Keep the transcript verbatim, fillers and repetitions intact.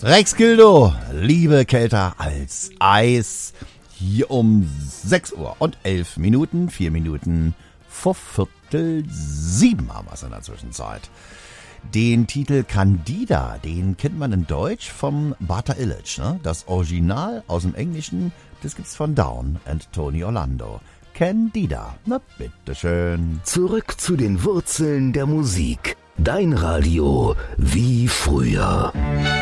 Rex Gildo, Liebe kälter als Eis. Hier um sechs Uhr und elf Minuten, vier Minuten vor Viertel sieben haben wir es in der Zwischenzeit. Den Titel Candida, den kennt man in Deutsch vom Bata Illich, ne? Das Original aus dem Englischen, das gibt's von Down and Tony Orlando. Candida, na bitteschön. Zurück zu den Wurzeln der Musik. Dein Radio wie früher.